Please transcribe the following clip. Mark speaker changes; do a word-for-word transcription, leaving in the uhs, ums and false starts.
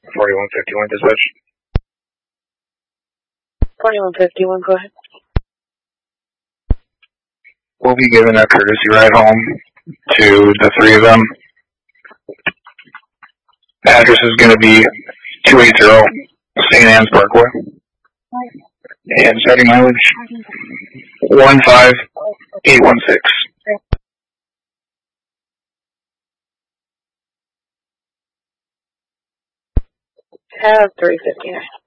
Speaker 1: forty-one fifty-one dispatch.
Speaker 2: forty-one fifty-one, go ahead.
Speaker 1: We'll be giving a courtesy ride home to the three of them. Address is going to be two eighty Saint Anne's Parkway. And starting mileage, one five eight one six.
Speaker 2: Have three fifty-nine.